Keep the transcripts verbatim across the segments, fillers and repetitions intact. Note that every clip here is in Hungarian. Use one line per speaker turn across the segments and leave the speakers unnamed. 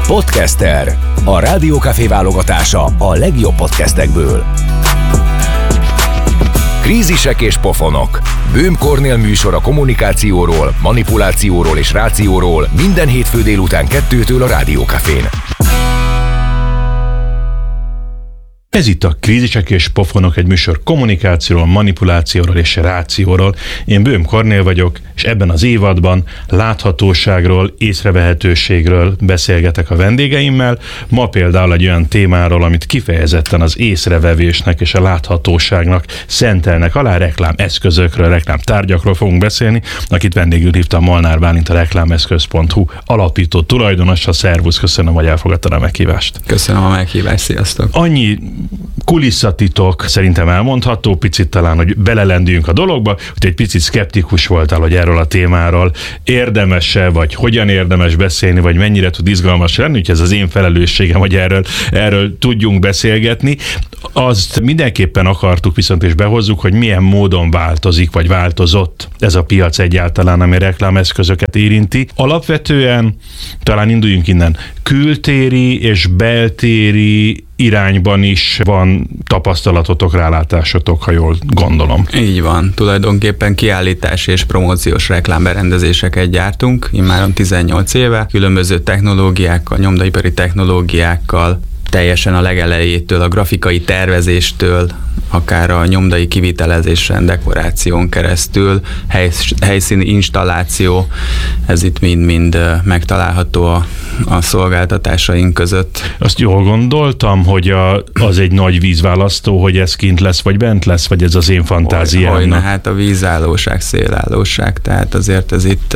Podcaster, a Rádiókafé válogatása a legjobb podcastekből. Krízisek és pofonok. Böhm Kornél műsor a kommunikációról, manipulációról és rációról minden hétfő délután kettőtől a Rádiókafén.
Ez itt a Krízisek és pofonok, egy műsor kommunikációról, manipulációról és rációról. Én Böhm Kornél vagyok, és ebben az évadban láthatóságról, észrevehetőségről beszélgetek a vendégeimmel. Ma például egy olyan témáról, amit kifejezetten az észrevevésnek és a láthatóságnak szentelnek alá, reklámeszközökről, reklámtárgyakról fogunk beszélni, akit vendégül hívtam, Molnár Bálint, a reklámeszköz pont hu alapító tulajdonosa. Szervusz, köszönöm, hogy elfogadtad a meghívást.
Köszönöm a meghívást, sziasztok!
Annyi kulisszatitok szerintem elmondható, picit talán, hogy belelendüljünk a dologba, hogy egy picit szkeptikus voltál, hogy erről a témáról érdemes-e, vagy hogyan érdemes beszélni, vagy mennyire tud izgalmas lenni, úgyhogy ez az én felelősségem, hogy erről, erről tudjunk beszélgetni. Azt mindenképpen akartuk viszont, és behozzuk, hogy milyen módon változik, vagy változott ez a piac egyáltalán, ami reklámeszközöket érinti. Alapvetően talán induljunk innen, kültéri és beltéri irányban is van tapasztalatotok, rálátásotok, ha jól gondolom.
Így van. Tulajdonképpen kiállítási és promóciós reklámberendezéseket gyártunk, immáron tizennyolc éve, különböző technológiákkal, nyomdaipari technológiákkal, teljesen a legelejétől, a grafikai tervezéstől, akár a nyomdai kivitelezésen, dekoráción keresztül, hely, helyszíni installáció, ez itt mind-mind megtalálható a, a szolgáltatásaink között.
Azt jól gondoltam, hogy a, az egy nagy vízválasztó, hogy ez kint lesz, vagy bent lesz, vagy ez az én fantáziámnak?
Hogyne, hát a vízállóság, szélállóság, tehát azért ez itt,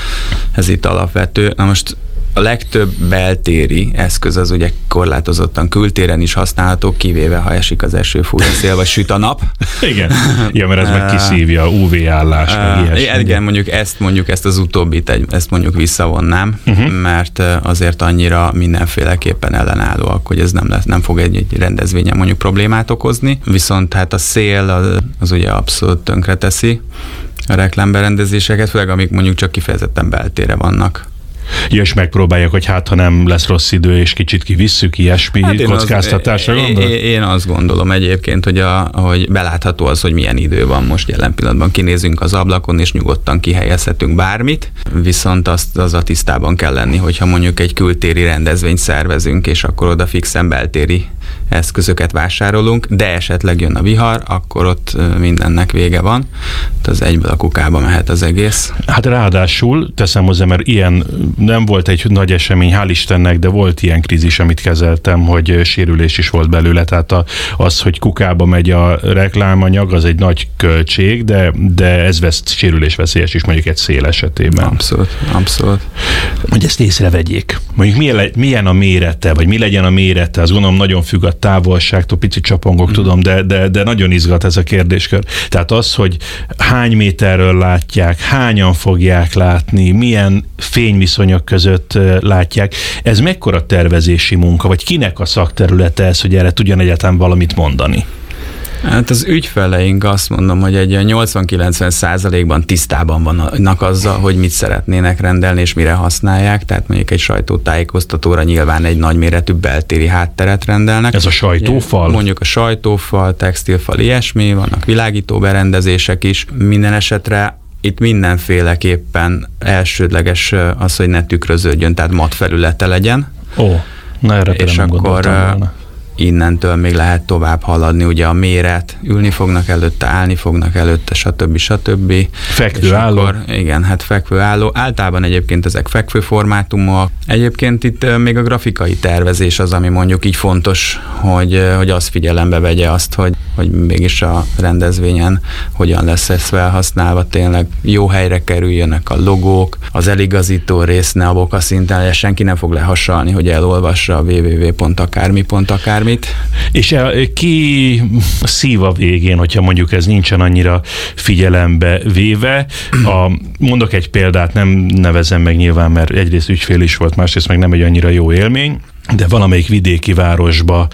ez itt alapvető. Na most a legtöbb beltéri eszköz az ugye korlátozottan kültéren is használható, kivéve ha esik az eső, fúj a szél, vagy süt a nap.
Igen, ja, mert ez meg kiszívja, ú vé állás, meg ilyesmi.
Igen, mondjuk ezt, mondjuk ezt az utóbbit, ezt mondjuk visszavonnám, uh-huh. mert azért annyira mindenféleképpen ellenállóak, hogy ez nem, lesz, nem fog egy, egy rendezvényen mondjuk problémát okozni, viszont hát a szél az, az ugye abszolút tönkre teszi a reklámberendezéseket, főleg amik mondjuk csak kifejezetten beltére vannak.
Ja, és megpróbálják, hogy hát, ha nem lesz rossz idő, és kicsit kivisszük, ilyesmi hát kockáztatásra
az,
gondol?
Én, én azt gondolom egyébként, hogy, a, hogy belátható az, hogy milyen idő van most jelen pillanatban. Kinézünk az ablakon, és nyugodtan kihelyezhetünk bármit, viszont azt, az a tisztában kell lenni, hogyha mondjuk egy kültéri rendezvényt szervezünk, és akkor oda fixen beltéri eszközöket vásárolunk, de esetleg jön a vihar, akkor ott mindennek vége van. Az egyből a kukába mehet az egész.
Hát ráadásul, teszem hozzá, mert ilyen nem volt egy nagy esemény, hál' Istennek, de volt ilyen krízis, amit kezeltem, hogy sérülés is volt belőle. Tehát az, hogy kukába megy a reklámanyag, az egy nagy költség, de, de ez vesz, sérülésveszélyes is mondjuk egy szél esetében.
Abszolút, abszolút.
Hogy ezt észrevegyék. Mondjuk milyen, milyen a mérete, vagy mi legyen a mérete, azt gondolom nagyon függ a távolságtól, picit csapongok, mm. tudom, de, de, de nagyon izgat ez a kérdéskör. Tehát az, hogy hány méterről látják, hányan fogják látni, milyen fényviszonyok között látják, ez mekkora tervezési munka, vagy kinek a szakterülete ez, hogy erre tudjon egyáltalán valamit mondani?
Hát az ügyfeleink, azt mondom, hogy egy nyolcvan-kilencven százalékban tisztában vannak azzal, hogy mit szeretnének rendelni és mire használják, tehát mondjuk egy sajtótájékoztatóra nyilván egy nagyméretű beltéri hátteret rendelnek.
Ez a sajtófal?
Mondjuk a sajtófal, textilfal, ilyesmi, vannak világító berendezések is. Minden esetre itt mindenféleképpen elsődleges az, hogy ne tükröződjön, tehát mat felülete legyen.
Ó, na erre
és
nem
akkor
volna.
Innentől még lehet tovább haladni, ugye a méret, ülni fognak előtte, állni fognak előtte, stb. stb.
Fekvőálló?
Akkor, igen, hát fekvőálló. Általában egyébként ezek fekvő formátumok. Egyébként itt még a grafikai tervezés az, ami mondjuk így fontos, hogy, hogy azt figyelembe vegye azt, hogy, hogy mégis a rendezvényen hogyan lesz ez felhasználva, tényleg jó helyre kerüljönek a logók, az eligazító rész ne a boka szinten, senki nem fog lehasalni, hogy elolvassa a www pont akármi pont akármi.
És el, ki szív a végén, hogyha mondjuk ez nincsen annyira figyelembe véve. A, mondok egy példát, nem nevezem meg nyilván, mert egyrészt ügyfél is volt, másrészt meg nem egy annyira jó élmény, de valamelyik vidéki városba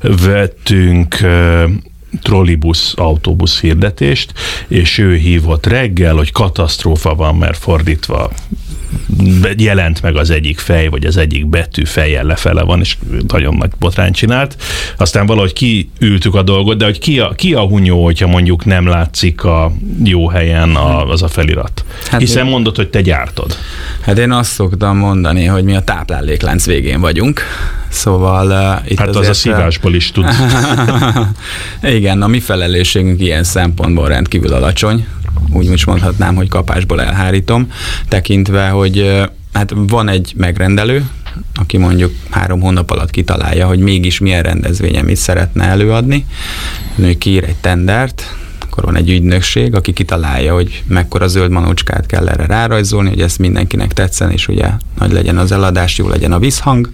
vettünk trollibusz, autóbusz hirdetést, és ő hívott reggel, hogy katasztrófa van, mert fordítva jelent meg az egyik fej, vagy az egyik betű fejjel lefele van, és nagyon nagy botrányt csinált. Aztán valahogy kiültük a dolgot, de hogy ki a, ki a hunyó, hogyha mondjuk nem látszik a jó helyen a, az a felirat? Hát hiszen én, mondod, hogy te gyártod.
Hát én azt szoktam mondani, hogy mi a tápláléklánc végén vagyunk. Szóval uh, itt
hát az a szívásból is tud.
Igen, a mi felelősségünk ilyen szempontból rendkívül alacsony. Úgy is mondhatnám, hogy kapásból elhárítom, tekintve, hogy hát van egy megrendelő, aki mondjuk három hónap alatt kitalálja, hogy mégis milyen rendezvényen mit szeretne előadni, ő kiír egy tendert, akkor van egy ügynökség, aki kitalálja, hogy mekkora zöld manócskát kell erre rárajzolni, hogy ezt mindenkinek tetszen, és ugye nagy legyen az eladás, jó legyen a visszhang.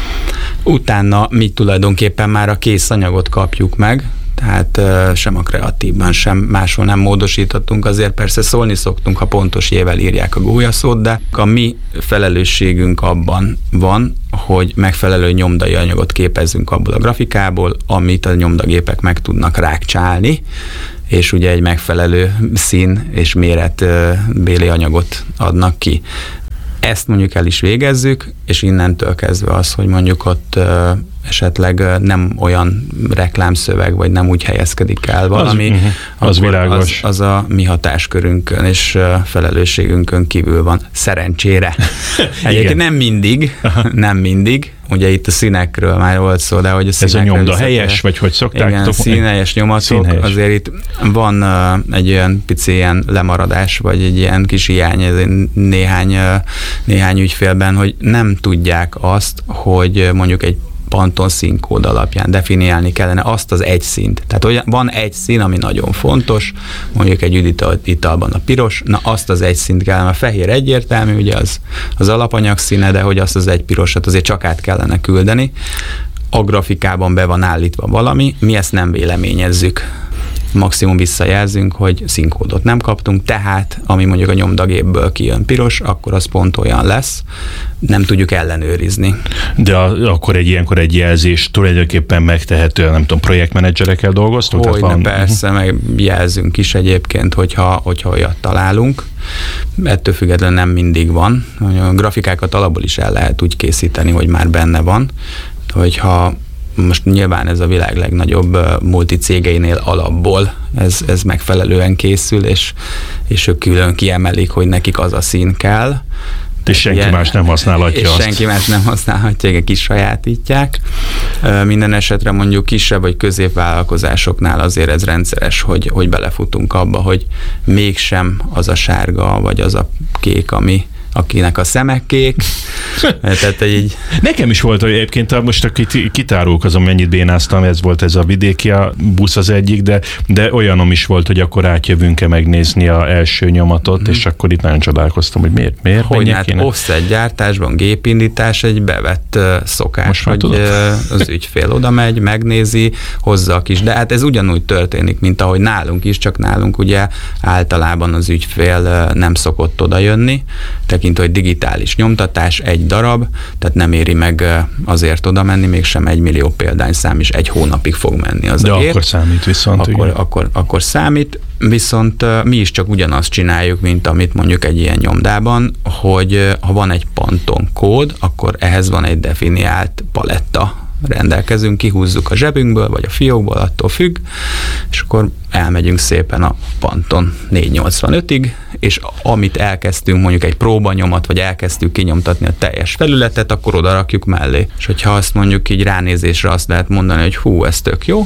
Utána mi tulajdonképpen már a kész anyagot kapjuk meg, tehát uh, sem a kreatívban, sem máshol nem módosítottunk, azért persze szólni szoktunk, ha pontos jével írják a gólyaszót, de a mi felelősségünk abban van, hogy megfelelő nyomdai anyagot képezzünk abból a grafikából, amit a nyomdagépek meg tudnak rákcsálni, és ugye egy megfelelő szín és méret uh, béli anyagot adnak ki. Ezt mondjuk el is végezzük, és innentől kezdve az, hogy mondjuk ott uh, esetleg nem olyan reklámszöveg, vagy nem úgy helyezkedik el valami,
az, az világos.
Az, az a mi hatáskörünkön és felelősségünkön kívül van. Szerencsére. Egyébként nem mindig, nem mindig. Ugye itt a színekről már volt szó, de hogy a
ez a nyomda helyes, vagy hogy szokták?
Igen, színhelyes nyomatok. Színhelyes. Azért itt van uh, egy olyan pici ilyen lemaradás, vagy egy ilyen kis hiány néhány, uh, néhány ügyfélben, hogy nem tudják azt, hogy mondjuk egy Pantone színkód alapján definiálni kellene azt az egy színt. Tehát van egy szín, ami nagyon fontos, mondjuk egy üdített italban a piros, na azt az egy színt kellene, a fehér egyértelmű, ugye az, az alapanyag színe, de hogy azt az egy pirosat azért csak át kellene küldeni. A grafikában be van állítva valami, mi ezt nem véleményezzük. Maximum visszajelzünk, hogy színkódot nem kaptunk, tehát ami mondjuk a nyomdagépből kijön piros, akkor az pont olyan lesz, nem tudjuk ellenőrizni.
De a, akkor egy ilyenkor egy jelzés tulajdonképpen megtehető, nem tudom, projektmenedzserekkel dolgoztunk?
Hogyne, van... persze, meg jelzünk is egyébként, hogyha, hogyha olyat találunk. Ettől függetlenül nem mindig van. A grafikákat alapból is el lehet úgy készíteni, hogy már benne van, hogyha most nyilván ez a világ legnagyobb multicégeinél alapból ez, ez megfelelően készül, és, és ők külön kiemelik, hogy nekik az a szín kell.
És senki ilyen, más nem használhatja
és
azt.
senki más nem használhatja, kis sajátítják. Minden esetre mondjuk kisebb vagy középvállalkozásoknál azért ez rendszeres, hogy, hogy belefutunk abba, hogy mégsem az a sárga, vagy az a kék, ami akinek a szemek kék. Tehát így...
Nekem is volt, hogy egyébként most akit kitárulkozom, mennyit bénáztam, ez volt ez a vidéki a busz az egyik, de, de olyanom is volt, hogy akkor átjövünk-e megnézni az első nyomatot, mm. és akkor itt nagyon csodálkoztam, hogy miért, miért
hogy hát offset gyártásban gépindítás egy bevett uh, szokás, hogy uh, az ügyfél oda megy, megnézi, hozza a kis, de hát ez ugyanúgy történik, mint ahogy nálunk is, csak nálunk ugye általában az ügyfél uh, nem szokott oda jönni, tekintve, hogy digitális nyomtatás, egy darab, tehát nem éri meg azért oda menni, mégsem egy millió példányszám is egy hónapig fog menni az
de
a gép.
akkor számít viszont.
Akkor, akkor, akkor számít, viszont mi is csak ugyanazt csináljuk, mint amit mondjuk egy ilyen nyomdában, hogy ha van egy Pantone kód, akkor ehhez van egy definiált paletta, rendelkezünk, kihúzzuk a zsebünkből, vagy a fiókból, attól függ, és akkor elmegyünk szépen a Pantone négyszáznyolcvanötig, és amit elkezdtünk, mondjuk egy próbanyomat, vagy elkezdtük kinyomtatni a teljes felületet, akkor oda rakjuk mellé. És hogyha azt mondjuk így ránézésre azt lehet mondani, hogy hú, ez tök jó,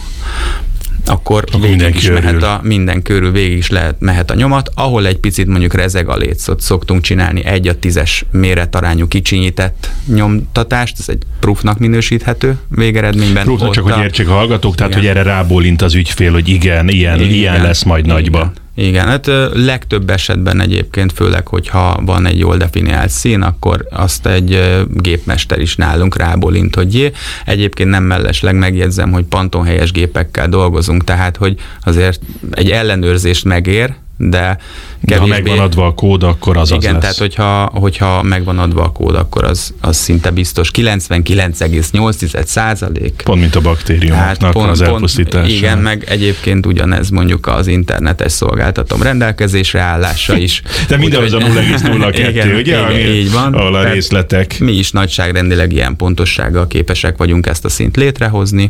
akkor végig is mehet a, minden körül végig is lehet, mehet a nyomat, ahol egy picit mondjuk rezeg a létszot, szoktunk csinálni egy a tízes méretarányú kicsinyített nyomtatást, ez egy proofnak minősíthető végeredményben.
Proofnak csak, a... hogy értsék a hallgatók, tehát igen. Hogy erre rábólint az ügyfél, hogy igen, ilyen, igen, ilyen lesz majd igen. Nagyba.
Igen, hát legtöbb esetben egyébként, főleg, hogyha van egy jól definiált szín, akkor azt egy gépmester is nálunk rábólint, hogy jé. Egyébként nem mellesleg megjegyzem, hogy Pantone helyes gépekkel dolgozunk, tehát, hogy azért egy ellenőrzést megér, de
De ha megvan adva a kód, akkor az
igen,
az lesz.
tehát hogyha, hogyha megvan adva a kód, akkor az, az szinte biztos. kilencvenkilenc egész nyolc százalék.
Pont mint a baktériumoknak hát pont, az elpusztítása.
Igen, meg egyébként ugyanez mondjuk az internetes szolgáltatom rendelkezésre állása is.
De mindenhoz a nulla egész nulla kettő, ugye?
Igen, így van.
Ahol a részletek.
Mi is nagyságrendileg ilyen pontossággal képesek vagyunk ezt a szint létrehozni,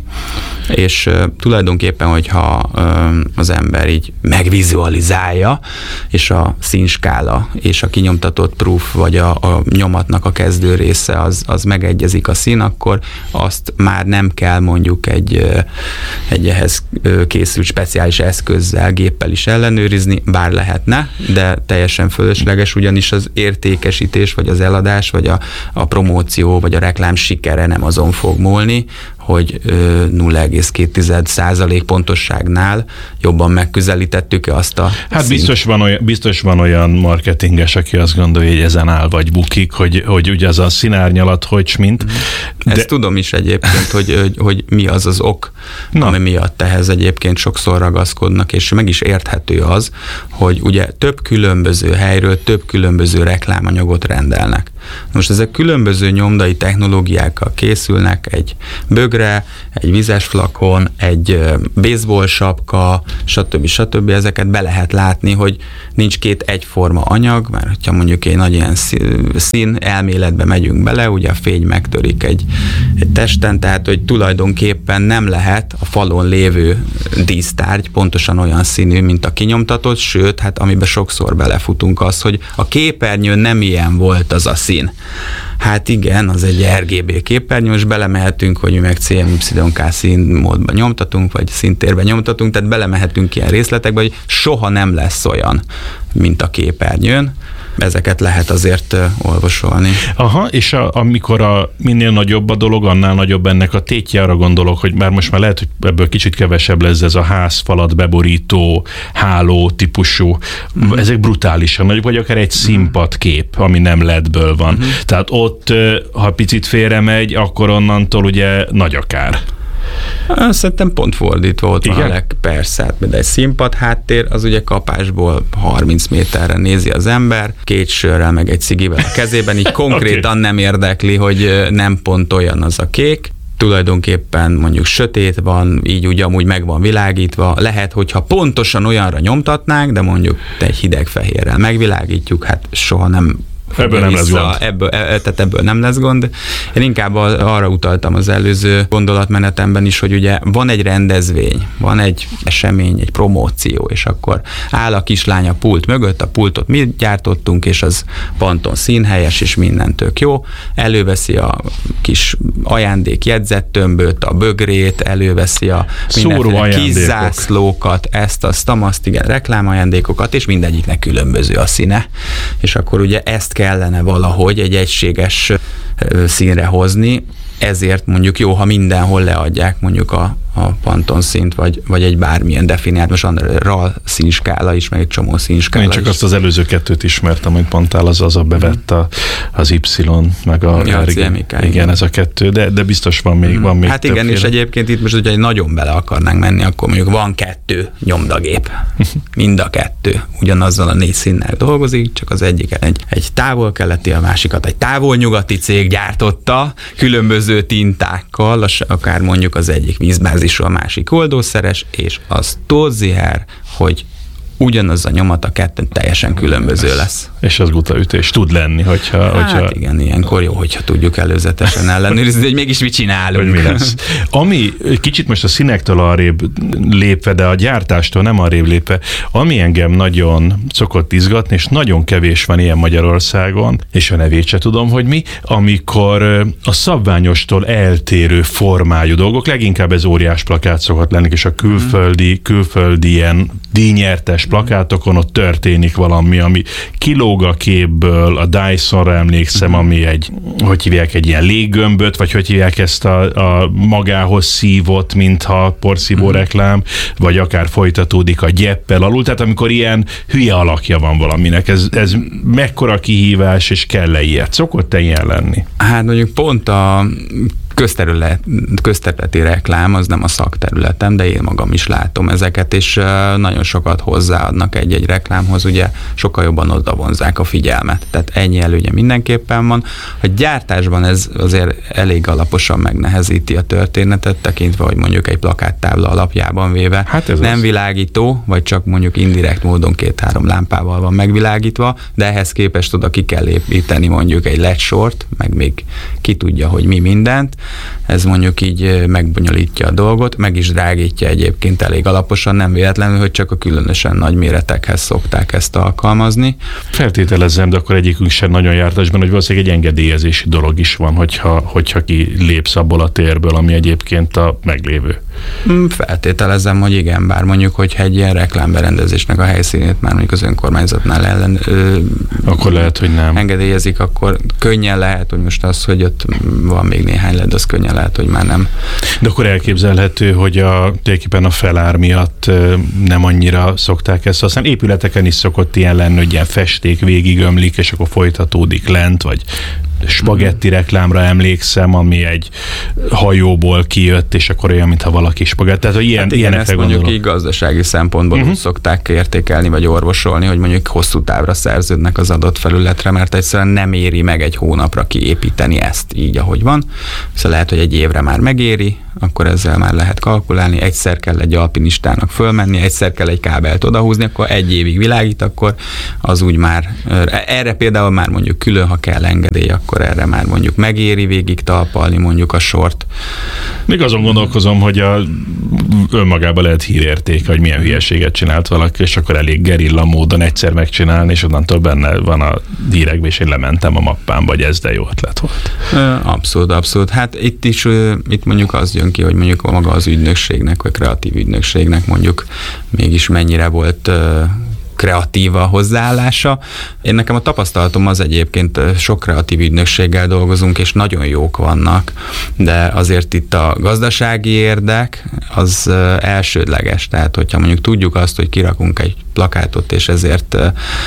és uh, tulajdonképpen, hogyha uh, az ember így megvizualizálja, és a színskála és a kinyomtatott proof, vagy a, a nyomatnak a kezdő része az, az megegyezik a szín, akkor azt már nem kell mondjuk egy, egy ehhez készült speciális eszközzel, géppel is ellenőrizni, bár lehetne, de teljesen fölösleges, ugyanis az értékesítés, vagy az eladás, vagy a, a promóció, vagy a reklám sikere nem azon fog múlni, hogy nulla egész két százalék pontosságnál jobban megközelítettük azt a
Hát biztos van, olyan, biztos van olyan marketinges, aki azt gondolja, hogy ezen áll vagy bukik, hogy, hogy ugye az a színárnyalat, hogy mint.
De... Ezt tudom is egyébként, hogy, hogy, hogy mi az az ok, Na. ami miatt ehhez egyébként sokszor ragaszkodnak, és meg is érthető az, hogy ugye több különböző helyről több különböző reklámanyagot rendelnek. Most ezek különböző nyomdai technológiákkal készülnek, egy bögre, egy vizes flakon, egy baseball sapka, stb. stb. Ezeket be lehet látni, hogy nincs két egyforma anyag, mert hogyha mondjuk egy nagy ilyen szín elméletbe megyünk bele, ugye a fény megtörik egy, egy testen, tehát hogy tulajdonképpen nem lehet a falon lévő dísztárgy pontosan olyan színű, mint a kinyomtatott, sőt, hát amiben sokszor belefutunk az, hogy a képernyőn nem ilyen volt az a szín. Hát igen, az egy er gé bé képernyő, most belemehetünk, hogy mi meg cé em ipszilon ká színmódban nyomtatunk, vagy színtérben nyomtatunk, tehát belemehetünk ilyen részletekbe, hogy soha nem lesz olyan, mint a képernyőn. Ezeket lehet azért uh, olvasolni.
Aha, és a, amikor a minél nagyobb a dolog, annál nagyobb ennek a tétje, arra gondolok, hogy már most már lehet, hogy ebből kicsit kevesebb lesz ez a házfalat beborító, háló típusú, mm. ezek brutálisan nagyobb, vagy akár egy színpadkép, ami nem el é dé-ből van. Mm. Tehát ott, ha picit félre megy, akkor onnantól ugye nagy akár.
Szerintem pont fordítva ott van a leg, persze, hát de egy színpad háttér, az ugye kapásból harminc méterre nézi az ember, két sörrel meg egy cigivel a kezében, így konkrétan okay. nem érdekli, hogy nem pont olyan az a kék. Tulajdonképpen mondjuk sötét van, így úgy amúgy meg van világítva. Lehet, hogyha pontosan olyanra nyomtatnánk, de mondjuk egy hideg fehérrel megvilágítjuk, hát soha nem
Ebből nem lesz gond.
Ebből, tehát ebből nem lesz gond. Én inkább arra utaltam az előző gondolatmenetemben is, hogy ugye van egy rendezvény, van egy esemény, egy promóció, és akkor áll a kislány a pult mögött, a pultot mi gyártottunk, és az Panton színhelyes, és minden tök jó. Előveszi a kis ajándék jegyzettömböt, a bögrét, előveszi a mindenféle kis zászlókat, ezt, azt, azt, igen, reklámajándékokat, és mindegyiknek különböző a színe. És akkor ugye ezt kellene valahogy egy egységes színre hozni, ezért mondjuk jó, ha mindenhol leadják mondjuk a, a Pantone színt, vagy, vagy egy bármilyen definiált, most a RAL színskála is, meg egy csomó színskála
Én csak
is.
azt az előző kettőt ismertem, amit mondtál, az az a bevett a, az Y, meg a,
ja,
a
cé em i ká,
igen, igen, ez a kettő, de, de biztos van még, mm. van még
Hát igen, többféle. És egyébként itt most, hogyha nagyon bele akarnánk menni, akkor mondjuk van kettő nyomdagép. Mind a kettő ugyanazzal a négy színnel dolgozik, csak az egyik egy, egy távol-keleti, a másikat egy távol-nyugati cég gyártotta, különböző tintákkal, akár mondjuk az egyik vízbázisú, a másik oldószeres, és az tóziher, hogy ugyanaz a nyomat a kettőn teljesen különböző lesz. lesz.
És az gutaütés tud lenni, hogyha...
Hát
hogyha...
igen, ilyenkor jó, hogyha tudjuk előzetesen ellenőrizni, hogy mégis mit csinálunk.
Hogy mi lesz. Ami kicsit most a színektől arrébb lépve, de a gyártástól nem arrébb lépve, ami engem nagyon szokott izgatni, és nagyon kevés van ilyen Magyarországon, és a nevét se tudom, hogy mi, amikor a szabványostól eltérő formájú dolgok, leginkább ez óriás plakát szokott lenni, és a külföldi, külföldi ilyen díjnyertes plakátokon ott történik valami, ami kilóg a képből, a Dysonra emlékszem, ami egy, hogy hívják, egy ilyen léggömböt, vagy hogy hívják ezt a, a magához szívott, mintha porszívó reklám, vagy akár folytatódik a gyeppel alul, tehát amikor ilyen hülye alakja van valaminek, ez, ez mekkora kihívás, és kell-e ilyet? Szokott-e ilyen lenni?
Hát mondjuk pont a közterület, közterületi reklám, az nem a szakterületem, de én magam is látom ezeket, és nagyon sokat hozzáadnak egy-egy reklámhoz, ugye sokkal jobban odavonzák a figyelmet. Tehát ennyi előnye mindenképpen van. A gyártásban ez azért elég alaposan megnehezíti a történetet, tekintve, hogy mondjuk egy plakáttábla alapjában véve hát nem az. Világító, vagy csak mondjuk indirekt módon két-három lámpával van megvilágítva, de ehhez képest oda ki kell építeni mondjuk egy led sort, meg még ki tudja, hogy mi mindent. Ez mondjuk így megbonyolítja a dolgot, meg is drágítja egyébként elég alaposan, nem véletlenül, hogy csak a különösen nagy méretekhez szokták ezt alkalmazni.
Feltételezem, de akkor egyikünk sem nagyon jártasban, hogy valószínűleg egy engedélyezési dolog is van, hogyha, hogyha ki lépsz abból a térből, ami egyébként a meglévő.
Feltételezem, hogy igen, bár mondjuk, hogyha egy ilyen reklámberendezésnek a helyszínét már mondjuk az önkormányzatnál ellen ö,
akkor lehet, hogy nem
engedélyezik, akkor könnyen lehet, hogy most az, hogy ott van még néhány led, az könnyen lehet, hogy már nem.
De akkor elképzelhető, hogy a, tulajdonképpen a felár miatt nem annyira szokták ezt használni. Épületeken is szokott ilyen lenni, hogy ilyen festék végigömlik, és akkor folytatódik lent, vagy spagetti reklámra emlékszem, ami egy hajóból kijött, és akkor olyan, mintha valaki spagetti. Tehát, hogy ilyen,
hát igen,
ilyenekre
ezt mondjuk
gondolok.
így gazdasági szempontból uh-huh. úgy szokták értékelni, vagy orvosolni, hogy mondjuk hosszú távra szerződnek az adott felületre, mert egyszerűen nem éri meg egy hónapra kiépíteni ezt így, ahogy van. Szóval lehet, hogy egy évre már megéri, akkor ezzel már lehet kalkulálni, egyszer kell egy alpinistának fölmenni, egyszer kell egy kábelt odahúzni, akkor egy évig világít, akkor az úgy már, erre például már mondjuk külön, ha kell engedély, akkor erre már mondjuk megéri végig talpalni mondjuk a sort.
Még azon gondolkozom, hogy a önmagában lehet hírértéke, hogy milyen hülyeséget csinált valaki, és akkor elég gerilla módon egyszer megcsinálni, és onnantól benne van a hírekben, és én lementem a mappámba, hogy ez de jó ötlet volt.
Abszolút, abszolút. Hát itt is, itt mondjuk az jön ki, hogy mondjuk maga az ügynökségnek, vagy kreatív ügynökségnek mondjuk mégis mennyire volt kreatív a hozzáállása. Én nekem a tapasztalatom az egyébként, sok kreatív ügynökséggel dolgozunk, és nagyon jók vannak, de azért itt a gazdasági érdek az elsődleges, tehát hogyha mondjuk tudjuk azt, hogy kirakunk egy plakátot, és ezért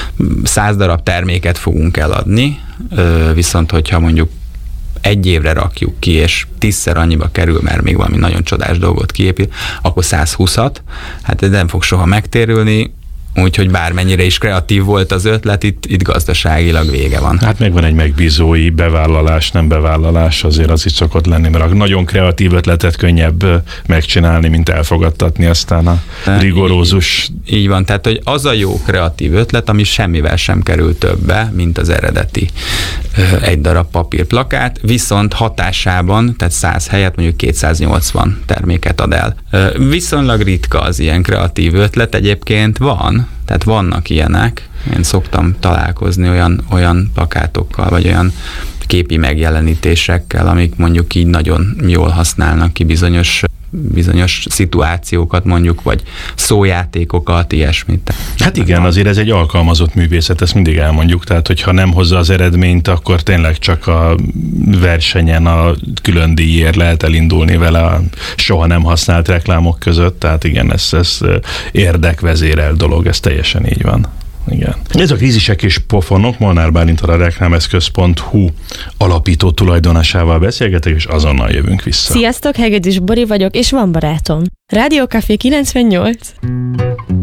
száz darab terméket fogunk eladni, viszont hogyha mondjuk egy évre rakjuk ki, és tízszer annyiba kerül, mert még valami nagyon csodás dolgot kiépít, akkor száz húszat, hát ez nem fog soha megtérülni, úgyhogy bármennyire is kreatív volt az ötlet, itt, itt gazdaságilag vége van.
Hát megvan egy megbízói bevállalás, nem bevállalás, azért az itt szokott lenni, mert a nagyon kreatív ötletet könnyebb megcsinálni, mint elfogadtatni aztán a rigorózus.
Így, így van, tehát hogy az a jó kreatív ötlet, ami semmivel sem kerül többe, mint az eredeti egy darab papírplakát, viszont hatásában, tehát száz helyett mondjuk kétszáznyolcvan terméket ad el. Viszonylag ritka az ilyen kreatív ötlet, egyébként van, tehát vannak ilyenek. Én szoktam találkozni olyan, olyan plakátokkal, vagy olyan képi megjelenítésekkel, amik mondjuk így nagyon jól használnak ki bizonyos bizonyos szituációkat mondjuk, vagy szójátékokat, ilyesmit.
Hát igen, azért ez egy alkalmazott művészet, ezt mindig elmondjuk, tehát hogyha nem hozza az eredményt, akkor tényleg csak a versenyen a külön díjért lehet elindulni vele a soha nem használt reklámok között, tehát igen, ez, ez érdekvezérel dolog, ez teljesen így van. Igen. Ez a Krízisek és pofonok, Molnár Bálintal, a reklámeszköz pont hu alapító tulajdonosával beszélgetek, és azonnal jövünk vissza.
Sziasztok, Hegedűs Bori vagyok, és van barátom. Rádió Café kilencvennyolc.